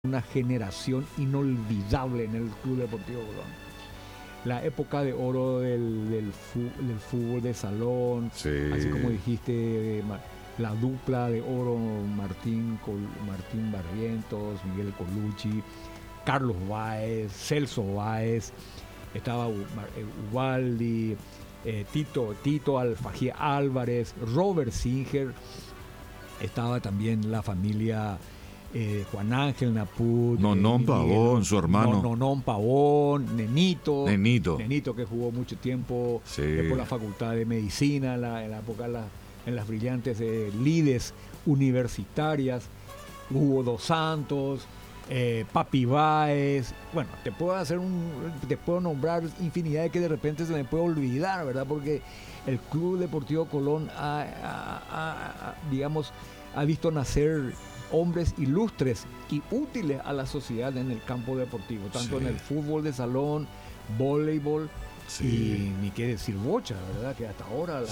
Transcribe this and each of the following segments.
una generación inolvidable en el Club Deportivo Colón. La época de oro del fútbol de salón, Sí. así como dijiste, la dupla de oro, Martín Barrientos, Miguel Colucci, Carlos Báez, Celso Báez, estaba Ubaldi, Tito Alfagí Álvarez, Robert Singer, estaba también la familia Juan Ángel Naput, Nonón Pavón, su hermano. Nonón Pavón, Nenito, que jugó mucho tiempo por la Facultad de Medicina, en la época en las brillantes lides universitarias, Hugo Dos Santos, Papi Báez. Bueno, te puedo nombrar infinidad de que de repente se me puede olvidar, ¿verdad? Porque el Club Deportivo Colón digamos, ha visto nacer hombres ilustres y útiles a la sociedad en el campo deportivo, tanto en el fútbol de salón, voleibol y ni qué decir bocha, ¿verdad? Que hasta ahora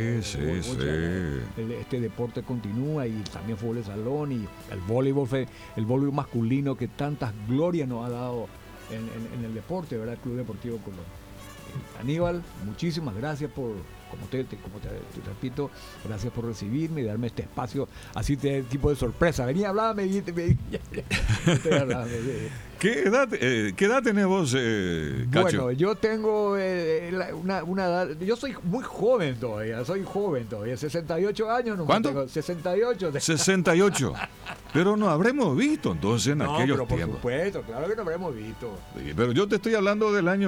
este deporte continúa, y también fútbol de salón y el voleibol masculino que tantas glorias nos ha dado en el deporte, ¿verdad? El Club Deportivo Colón. Aníbal, muchísimas gracias por, como te repito, gracias por recibirme y darme este espacio, así tipo de sorpresa. Venía a hablar, ¿Qué edad tenés vos, Cacho? Bueno, yo tengo una edad, yo soy muy joven todavía, 68 años. ¿Cuánto? Tengo 68. 68. Pero nos habremos visto entonces en aquellos pero por tiempos. Supuesto, claro que nos habremos visto. Sí, pero yo te estoy hablando del año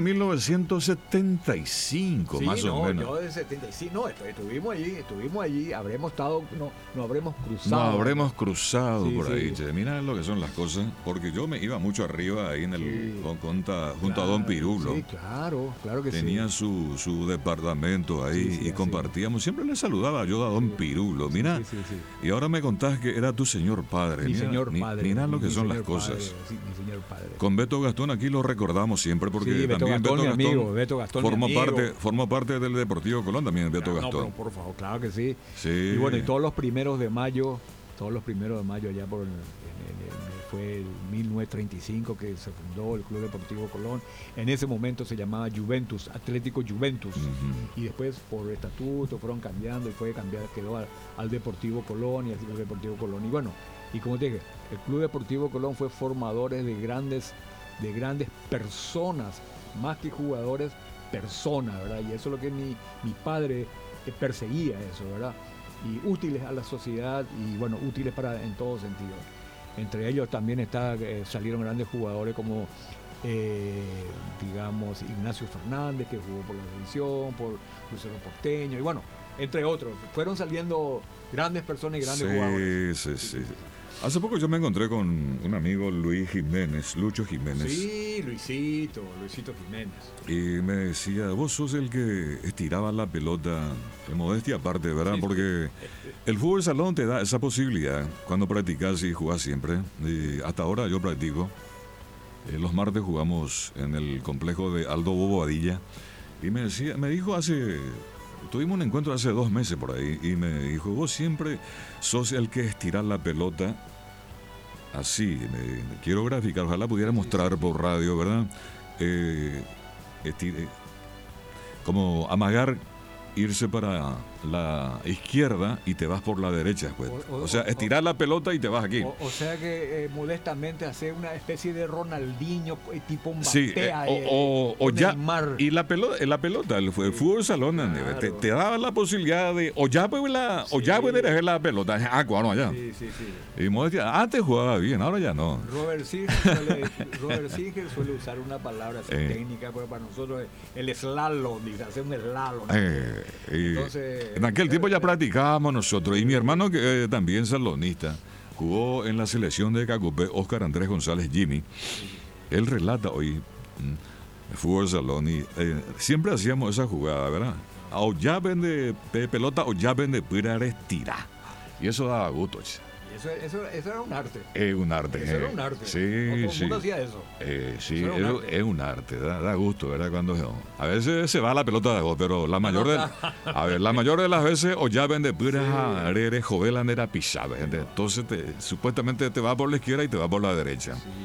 1975, más o menos. Yo de 75, estuvimos allí, habremos estado, no habremos cruzado. No habremos cruzado por ahí, sí. che. Mira lo que son las cosas, porque yo me iba mucho arriba ahí en el junto a Don Pirulo. Sí, claro que tenía su departamento ahí y compartíamos. Siempre le saludaba yo a Don Pirulo. Mira, y ahora me contás que era tu señor padre. Mira lo que son las cosas. Mi señor padre. Con Beto Gastón aquí lo recordamos siempre porque también Beto Gastón formó parte del Deportivo Colón también, Beto Gastón. No, pero por favor, claro que sí. Y bueno, y todos los primeros de mayo allá fue el 1935 que se fundó el Club Deportivo Colón. En ese momento se llamaba Juventus, Atlético Juventus. Y después por estatuto fueron cambiando y quedó al Deportivo Colón y así el Deportivo Colón. Y bueno, y como te dije, el Club Deportivo Colón fue formadores de grandes personas, más que jugadores, personas, ¿verdad? Y eso es lo que mi padre perseguía, eso, ¿verdad? Y útiles a la sociedad y bueno, útiles en todo sentido. Entre ellos también salieron grandes jugadores como digamos Ignacio Fernández, que jugó por la selección, por Crucero Porteño, y bueno, entre otros, fueron saliendo grandes personas y grandes jugadores. Sí. Hace poco yo me encontré con un amigo, Lucho Jiménez. Sí, Luisito Jiménez. Y me decía, vos sos el que estiraba la pelota, de modestia aparte, ¿verdad? Porque el fútbol de salón te da esa posibilidad cuando practicas y jugás siempre. Y hasta ahora yo practico. Los martes jugamos en el complejo de Aldo Bobadilla. Y me dijo tuvimos un encuentro hace 2 meses por ahí, y me dijo, vos siempre sos el que estirar la pelota así. Me quiero graficar, ojalá pudiera mostrar por radio, ¿verdad? Como amagar, irse para la izquierda y te vas por la derecha, pues. O sea, estirar la pelota y te vas aquí. O sea que modestamente hacer una especie de Ronaldinho tipo Mbappé, o ya Neymar. Y la pelota, el fútbol salón, claro. te daba la posibilidad de o ya puedes dejar la pelota. Bueno, allá. Sí. Y modestia, antes jugaba bien, ahora ya no. Robert Singer suele usar una palabra así técnica, pero para nosotros el slalom, dice, hacer un slalom. Entonces, en aquel tiempo ya practicábamos nosotros, y mi hermano, que también salonista, jugó en la selección de Cacupé, Óscar Andrés González Jimmy. Él relata hoy el fútbol salón y siempre hacíamos esa jugada, ¿verdad? O ya vende pelota o ya vende pura estira. Y eso daba gusto. Eso era un arte. Es un arte. Eso era un arte. Sí, No, todo el sí. mundo hacía eso. Sí, Eso era un arte. es un arte, da gusto, ¿verdad? A veces se va la pelota de gol, pero la mayor de las veces o ya vende puras arere, jovelan era pisaba, gente. Entonces supuestamente te va por la izquierda y te va por la derecha. Sí.